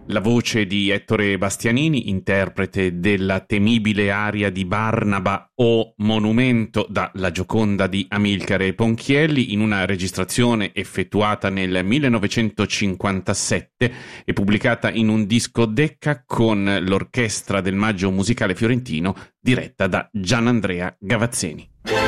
La voce di Ettore Bastianini, interprete della temibile aria di Barnaba o Monumento da La Gioconda di Amilcare Ponchielli, in una registrazione effettuata nel 1957 e pubblicata in un disco Decca con l'Orchestra del Maggio Musicale Fiorentino diretta da Gianandrea Gavazzeni.